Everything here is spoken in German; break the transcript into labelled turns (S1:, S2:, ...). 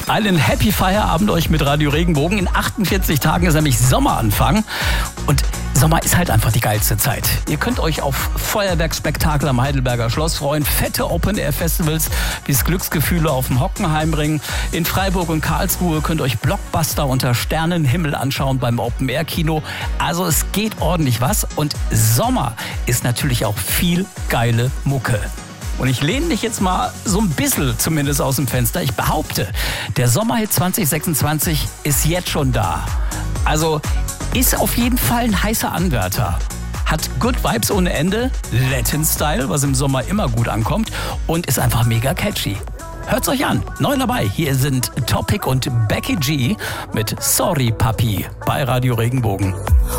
S1: Einen Happy Feierabend euch mit Radio Regenbogen. In 48 Tagen ist nämlich Sommeranfang. Und Sommer ist halt einfach die geilste Zeit. Ihr könnt euch auf Feuerwerksspektakel am Heidelberger Schloss freuen, fette Open-Air-Festivals wie das Glücksgefühle auf dem Hockenheimring. In Freiburg und Karlsruhe könnt ihr euch Blockbuster unter Sternenhimmel anschauen beim Open-Air-Kino. Also es geht ordentlich was. Und Sommer ist natürlich auch viel geile Mucke. Und ich lehne mich jetzt mal so ein bisschen zumindest aus dem Fenster. Ich behaupte, der Sommerhit 2026 ist jetzt schon da. Also ist auf jeden Fall ein heißer Anwärter. Hat Good Vibes ohne Ende, Latin-Style, was im Sommer immer gut ankommt und ist einfach mega catchy. Hört's euch an, neu dabei. Hier sind Topic und Becky G mit Sorry Papi bei Radio Regenbogen.